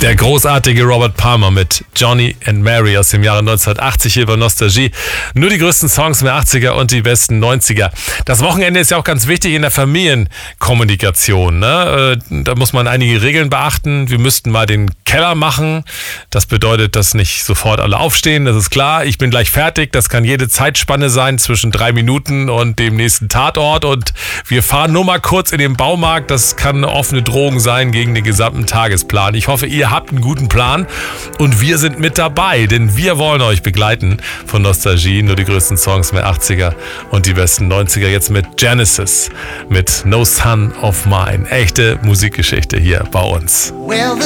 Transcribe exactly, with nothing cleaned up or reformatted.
Der großartige Robert Palmer mit Johnny and Mary aus dem Jahre neunzehnhundertachtzig hier bei Nostalgie. Nur die größten Songs der achtziger und die besten neunziger. Das Wochenende ist ja auch ganz wichtig in der Familienkommunikation, ne? Da muss man einige Regeln beachten. Wir müssten mal den Keller machen. Das bedeutet, dass nicht sofort alle aufstehen. Das ist klar. Ich bin gleich fertig. Das kann jede Zeitspanne sein zwischen drei Minuten und dem nächsten Tatort. Und wir fahren nur mal kurz in den Baumarkt. Das kann eine offene Drohung sein gegen den gesamten Tagesplan. Ich hoffe, ihr habt einen guten Plan und wir sind mit dabei, denn wir wollen euch begleiten von Nostalgie, nur die größten Songs der achtziger und die besten neunziger. Jetzt mit Genesis, mit No Son of Mine. Echte Musikgeschichte hier bei uns.